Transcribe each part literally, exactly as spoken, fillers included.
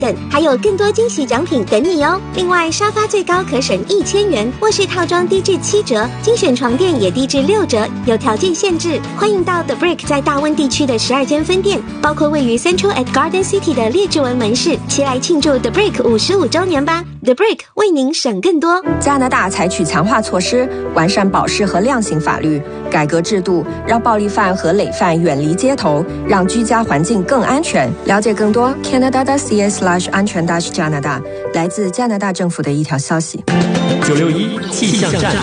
等，还有更多惊喜奖品等你哦！另外，沙发最高可省一千元，卧室套装低至七折，精选床垫也低至六折，有条件限制。欢迎到 The Brick 在大温地区的十二间分店，包括位于 Central at Garden City 的列治文门市，齐来庆祝 The Brick 五十五周年吧 ！The Brick 为您省更多。 加拿大采取强化措施，完善保释和量刑法律，改革制度，让暴力犯和累犯远离街头，让居家环境更安全。了解更多 Canada.ca/安全加拿大，来自加拿大政府的一条消息。 九六一气象站。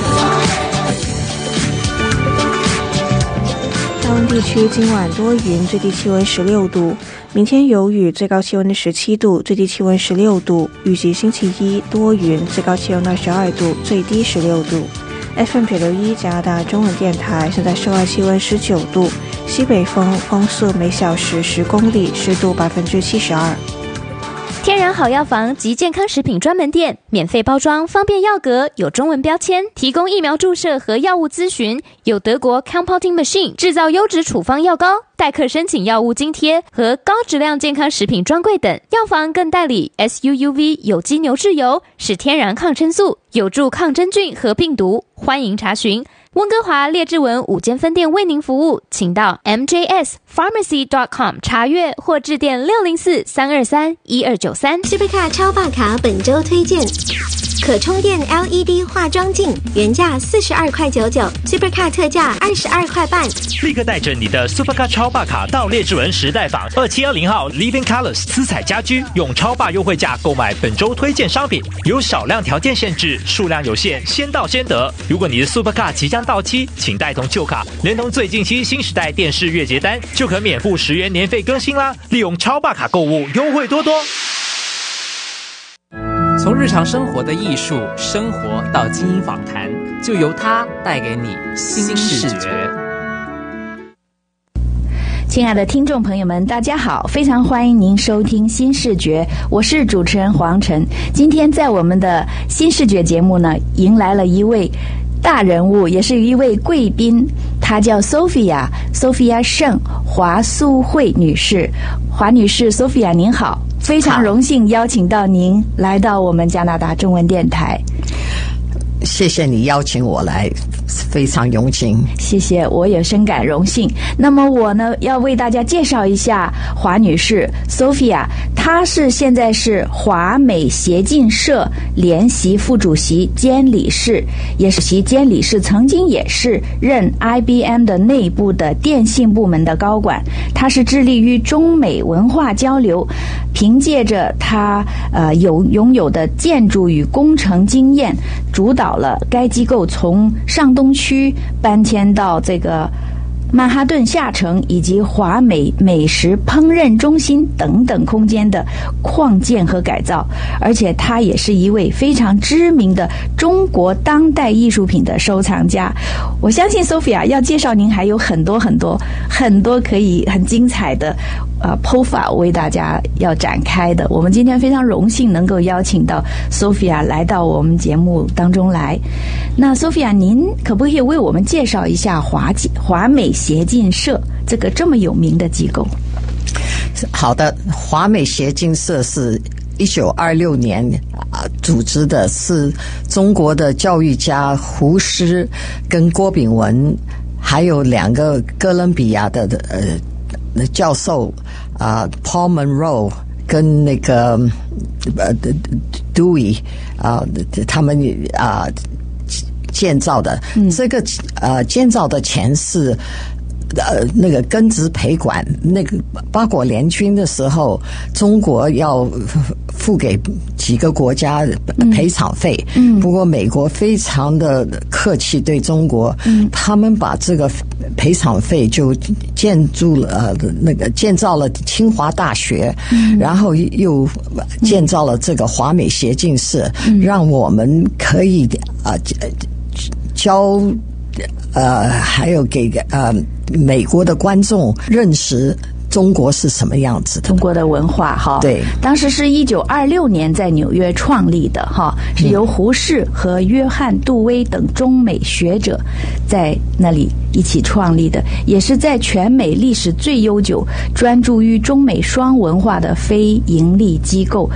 大温地区今晚多云，最低气温十六度，明天有雨，最高气温十七度，最低气温十六度。预计星期一多云，最高气温二十二度，最低十六度。F M 九六一加拿大中文电台，现在室外气温十九度，西北风，风速每小时十公里，湿度百分之七十二。 天然好药房及健康食品专门店，免费包装，方便药格，有中文标签，提供疫苗注射和药物咨询，有德国 Compounding Machine 制造优质处方药膏，代客申请药物津贴和高质量健康食品专柜等。药房更代理 S U U V 有机牛至油，是天然抗生素，有助抗真菌和病毒。欢迎查询温哥华列治文五间分店为您服务，请到 M J S Pharmacy dot com 查阅或致电六零四三二三一二九三。 Supercar 超霸卡本周推荐：可充电 L E D 化妆镜，原价四十二块九九 ，Supercar 特价二十二块半。 立刻带着你的 Supercar 超霸卡到列治文时代坊二七二零号 Living Colors 姿彩家居，用超霸优惠价购买本周推荐商品，有少量条件限制，数量有限，先到先得。如果你的 Supercar 即将到期，请带同旧卡，连同最近期新时代电视月结单，就可免付十元年费更新啦！利用超霸卡购物，优惠多多。 从日常生活的艺术生活到精英访谈，就由它带给你新视觉。 亲爱的听众朋友们，大家好，非常欢迎您收听新视觉，我是主持人黄晨。今天在我们的新视觉节目呢，迎来了一位大人物，也是一位贵宾，她叫 Sophia Sophia 盛华素慧女士。华女士 Sophia 您好，非常荣幸邀请到您来到我们加拿大中文电台。 谢谢你邀请我来，非常荣幸。 谢谢，我也深感荣幸。那么我呢，要为大家介绍一下华女士 Sophia， 她是现在是华美协进社联席副主席兼理事，也是其兼理事，曾经也是任 I B M 的内部的电信部门的高管。她是致力于中美文化交流，凭借着她呃有拥有的建筑与工程经验，主导了该机构从上东区搬迁到这个曼哈顿下城以及华美美食烹饪中心等等空间的扩建和改造，而且他也是一位非常知名的中国当代艺术品的收藏家。我相信 Sophia 要介绍您还有很多很多很多可以很精彩的呃 profile 为大家要展开的。我们今天非常荣幸能够邀请到 Sophia 来到我们节目当中来。那 Sophia 您可不可以为我们介绍一下华华美协进社这个这么有名的机构？ 好的，华美协进社是一九二六年啊组织的，是中国的教育家胡适跟郭炳文，还有两个哥伦比亚的呃教授啊 Paul Monroe 跟那个呃 Dewey 啊，他们啊建造的。嗯、这个呃建造的钱是呃那个庚子赔款，那个八国联军的时候，中国要付给几个国家赔偿费。嗯，不过美国非常的客气对中国，嗯，他们把这个赔偿费就建筑了呃那个建造了清华大学，嗯，然后又建造了这个华美协进社，嗯，让我们可以啊、呃、教呃还有给呃美国的观众认识中国是什么样子的， 中国的文化哈。 对， 当时是一九二六年在纽约创立的哈，是由胡适和约翰·杜威等中美学者在那里一起创立的，也是在全美历史最悠久、专注于中美双文化的非营利机构。